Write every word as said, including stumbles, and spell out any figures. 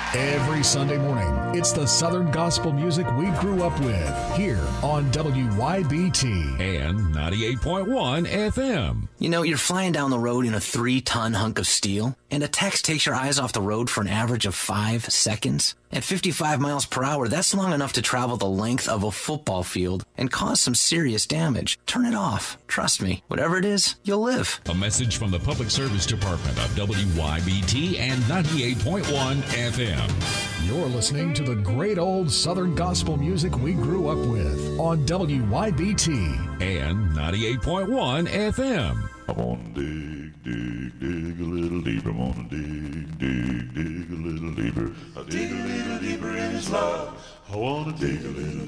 Every Sunday morning, it's the Southern gospel music we grew up with here on W Y B T and ninety-eight point one F M. You know, you're flying down the road in a three-ton hunk of steel, and a text takes your eyes off the road for an average of five seconds. At fifty-five miles per hour, that's long enough to travel the length of a football field and cause some serious damage. Turn it off. Trust me, whatever it is, you'll live. A message from the Public Service Department of W Y B T and ninety-eight point one F M. You're listening to the great old Southern gospel music we grew up with on W Y B T and ninety-eight point one F M. I want to dig, dig, dig a little deeper. I want to dig, dig, dig a little deeper. I dig a little deeper in His love. I want to dig a little